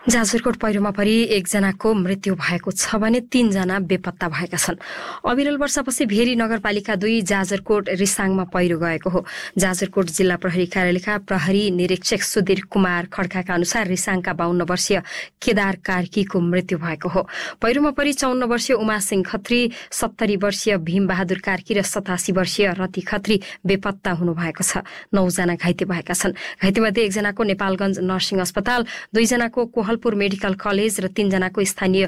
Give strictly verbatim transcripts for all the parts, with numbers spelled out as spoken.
जाजरकोट पहिरोमा परि एकजनाको मृत्यु भएको छ भने तीनजना बेपत्ता भएका छन्। अविरल वर्षापछि भेरी नगरपालिका दुई जाजरकोट रिसाङमा पहिरो गएको हो। जाजरकोट जिल्ला प्रहरी कार्यालयका प्रहरी निरीक्षक सुधीर कुमार खड्काका अनुसार रिसाङका बाहन्न वर्षीय केदार कार्कीको मृत्यु भएको हो। पहिरोमा परि चौन्न वर्षीय उमा सिंह खत्री, सत्तरी वर्षीय भीम बहादुर कार्की र सतासी वर्षीय रति खत्री बेपत्ता हुनुभएको छ। नौजना घाइते भएका छन्। घाइतेमध्ये एकजनाको नेपालगञ्ज नर्सिङ अस्पताल, दुईजनाको कोहलपुर मेडिकल कलेज र तीनजनाको स्थानीय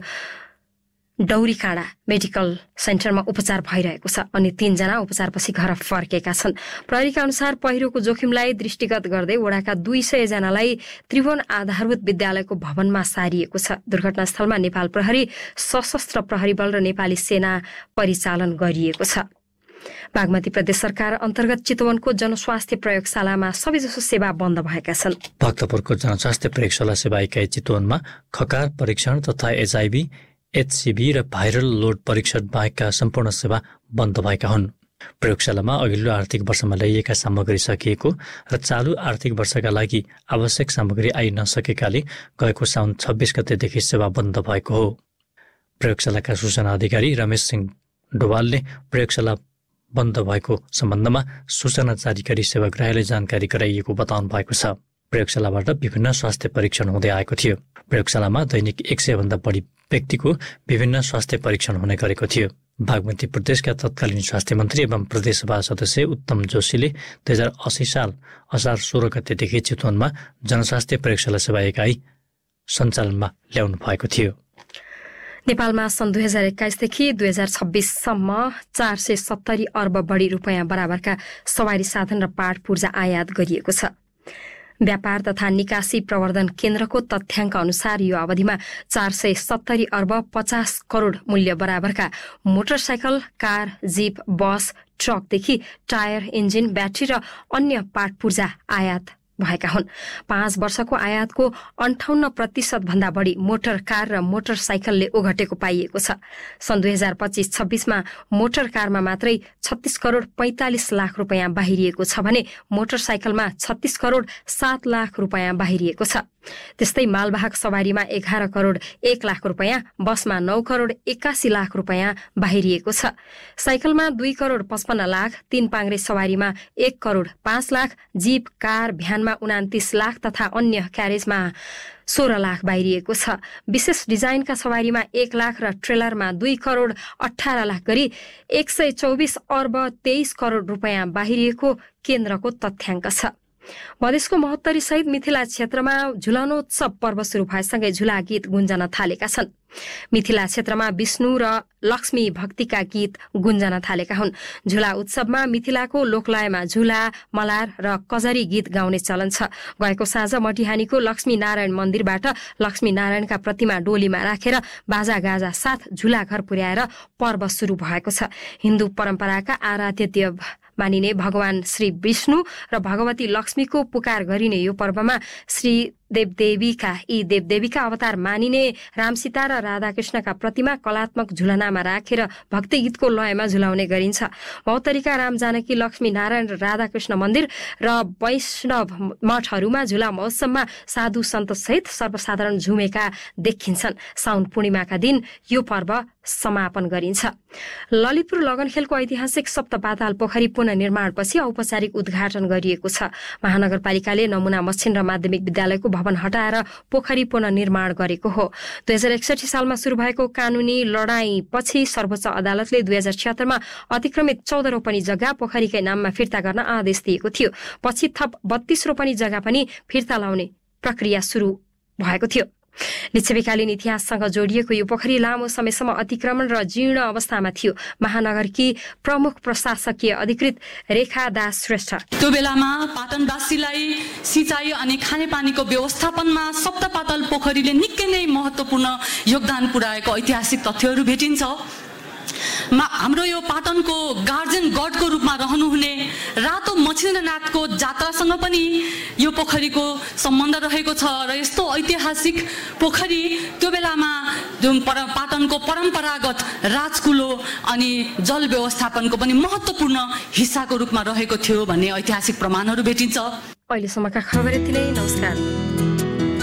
डौरीकाँडा मेडिकल सेन्टरमा उपचार भइरहेको छ। अनि तीनजना उपचारपछि घर फर्केका छन्। प्रहरीका अनुसार पहिरोको जोखिमलाई दृष्टिगत गर्दै वडाका दुई सय जनालाई त्रिभुवन आधारभूत विद्यालयको भवनमा सारिएको छ। दुर्घटनास्थलमा नेपाल प्रहरी, सशस्त्र प्रहरी बल र नेपाली सेना परिचालन गरिएको छ। बागमती प्रदेश सरकार अन्तर्गत चितवनको जनस्वास्थ्य प्रयोगशालामा सबैजसो सेवा बन्द भएका छन्। भक्तपुरको जनस्वास्थ्य प्रयोगशाला सेवा इकाइ चितवनमा खकार परीक्षण तथा एचआईभी, एचसीभी र भाइरल लोड परीक्षण बाहेकका सम्पूर्ण सेवा बन्द भएका हुन्। प्रयोगशालामा अघिल्लो आर्थिक वर्षमा ल्याइएका सामग्री सकिएको र चालु आर्थिक वर्षका लागि आवश्यक सामग्री आइ नसकेकाले गएको साउन छब्बीस गतेदेखि सेवा बन्द भएको हो। प्रयोगशालाका सूचना अधिकारी रमेश सिंह डोवालले प्रयोगशाला बन्द भएको सम्बन्धमा सूचना जारी गरी सेवाग्राहीलाई जानकारी गराइएको बताउनु भएको छ। प्रयोगशालाबाट विभिन्न स्वास्थ्य परीक्षण हुँदै आएको थियो। प्रयोगशालामा दैनिक एक सय भन्दा बढी व्यक्तिको विभिन्न स्वास्थ्य परीक्षण हुने गरेको थियो। बागमती प्रदेशका तत्कालीन स्वास्थ्य मन्त्री एवं प्रदेशसभा सदस्य उत्तम जोशीले दुई हजार अस्सी साल असार सोह्र गतेदेखि चितवनमा जनस्वास्थ्य प्रयोगशाला सेवा इकाइ सञ्चालनमा ल्याउनु भएको थियो। नेपालमा सन् दुई हजार एक्काइसदेखि दुई हजार छब्बीससम्म चार सय सत्तरी अर्ब बढी रुपियाँ बराबरका सवारी साधन र पाट पूर्जा आयात गरिएको छ। व्यापार तथा निकासी प्रवर्धन केन्द्रको तथ्याङ्क अनुसार यो अवधिमा चार सय सत्तरी अर्ब पचास करोड मूल्य बराबरका मोटरसाइकल, कार, जीप, बस, ट्रकदेखि टायर, इन्जिन, ब्याट्री र अन्य पाट पूर्जा आयात भएका हुन्। पाँच वर्षको आयातको अन्ठाउन्न प्रतिशत भन्दा बढी मोटर कार र मोटरसाइकलले ओघटेको पाइएको छ। सन् दुई हजार पच्चिस छब्बीसमा मोटर कारमा मात्रै छत्तीस करोड पैंतालिस लाख रुपियाँ बाहिरिएको छ भने मोटरसाइकलमा छत्तीस करोड सात लाख रुपियाँ बाहिरिएको छ। त्यस्तै मालवाहक सवारीमा एघार करोड एक लाख रुपियाँ, बसमा नौ करोड एकासी लाख रुपियाँ बाहिरिएको छ। साइकलमा दुई करोड पचपन्न लाख, तीन पाङ्ग्रे सवारीमा एक करोड पाँच लाख, जीप, कार, भ्यानमा उनातिस लाख तथा अन्य क्यारेजमा सोह्र लाख बाहिरिएको छ। विशेष डिजाइनका सवारीमा एक लाख र ट्रेलरमा दुई करोड अठार लाख गरी एक सय चौबिस अर्ब तेइस करोड रुपियाँ बाहिरिएको केन्द्रको तथ्याङ्क छ। मधेसको महोत्तरी सहित मिथिला क्षेत्रमा झुलनोत्सव पर्व सुरु भएसँगै झुला गीत गुन्जन थालेका छन्। मिथिला क्षेत्रमा विष्णु र लक्ष्मी भक्तिका गीत गुन्जन थालेका हुन्। झुला उत्सवमा मिथिलाको लोकलयमा झुला, मलार र कजरी गीत गाउने चलन छ। गएको साँझ मटिहानीको लक्ष्मी नारायण मन्दिरबाट लक्ष्मी नारायणका प्रतिमा डोलीमा राखेर बाजा गाजा साथ झुला घर पुर्याएर पर्व सुरु भएको छ। हिन्दू परम्पराका आराध्य देव मानिने भगवान श्री विष्णु र भगवती लक्ष्मीको पुकार गरिने यो पर्वमा श्री देवदेवीका यी देवदेवीका अवतार मानिने राम, सीता र राधाकृष्णका प्रतिमा कलात्मक झुलनामा राखेर भक्ति गीतको लयमा झुलाउने गरिन्छ। महोत्तरीका राम, जानकी, लक्ष्मी नारायण र राधाकृष्ण मन्दिर र वैष्णव मठहरूमा झुला महोत्सवमा साधु सन्त सहित सर्वसाधारण झुमेका देखिन्छन्। साउन पूर्णिमाका दिन यो पर्व समापन गरिन्छ। ललितपुर लगनखेलको ऐतिहासिक सप्तपाताल पोखरी पुनर्निर्माणपछि औपचारिक उद्घाटन गरिएको छ। महानगरपालिकाले नमुना मसिन र माध्यमिक विद्यालयको भवन हटाएर पोखरी पुनर्निर्माण गरेको हो। दुई हजार एकसठी सालमा सुरु भएको कानूनी लडाईँ पछि सर्वोच्च अदालतले दुई हजार छिहत्तरमा अतिक्रमित चौध रोपनी जग्गा पोखरीकै नाममा फिर्ता गर्न आदेश दिएको थियो। पछि थप बत्तीस रोपनी जग्गा पनि फिर्ता लाउने प्रक्रिया सुरु भएको थियो। लिच्छवीकालीन इतिहाससँग जोडिएको यो पोखरी लामो समयसम्म अतिक्रमण र जीर्ण अवस्थामा थियो। महानगरकी प्रमुख प्रशासकीय अधिकृत रेखा दास श्रेष्ठ त्यो बेलामा पाटनवासीलाई सिँचाइ अनि खानेपानीको व्यवस्थापनमा सप्तपातल पोखरीले निकै नै महत्त्वपूर्ण योगदान पुर्याएको ऐतिहासिक तथ्यहरू भेटिन्छ। हाम्रो यो पाटनको गार्जन गडको रूपमा रहनुहुने रातो मछिन्द्रनाथको जात्रासँग पनि यो पोखरीको सम्बन्ध रहेको छ र यस्तो ऐतिहासिक पोखरी त्यो बेलामा जुन पाटनको परम्परागत राजकुलो अनि जल व्यवस्थापनको पनि महत्त्वपूर्ण हिस्साको रूपमा रहेको थियो भन्ने ऐतिहासिक प्रमाणहरू भेटिन्छ। अहिलेसम्मका खबर यति नै। नमस्कार।